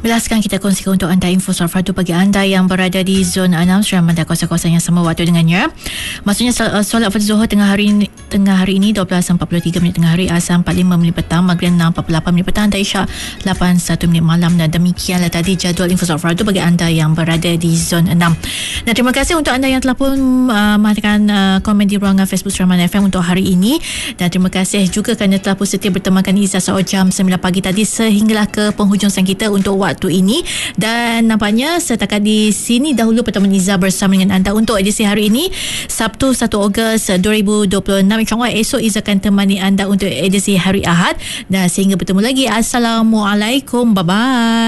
Sekarang kita kongsikan untuk anda info soal fardu bagi anda yang berada di zon 6 Syariah kawasan-kawasan yang sama waktu dengannya. Maksudnya solat fardu Zuhur tengah hari ini 12.43 minit tengah hari, Asar 45 minit petang, Maghrib 6.48 minit petang dan Isyak 81 minit malam. Dan demikianlah tadi jadual info soal fardu bagi anda yang berada di zon 6. Dan terima kasih untuk anda yang telah pun mengatakan komen di ruangan Facebook Syariah FM untuk hari ini. Dan terima kasih juga kerana telah pun setia bertemankan Izzah saat jam 9 pagi tadi sehinggalah ke penghujung sang kita untuk waktu ini. Dan nampaknya setakat di sini dahulu pertemuan Izzah bersama dengan anda untuk edisi hari ini, Sabtu 1 Ogos 2026. InsyaAllah esok Izzah akan temani anda untuk edisi hari Ahad. Dan sehingga bertemu lagi, Assalamualaikum, bye-bye.